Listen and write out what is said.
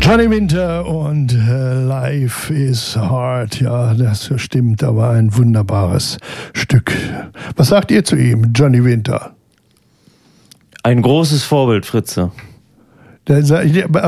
Johnny Winter und Life is Hard. Ja, das stimmt, aber ein wunderbares Stück. Was sagt ihr zu ihm, Johnny Winter? Ein großes Vorbild, Fritze. Aber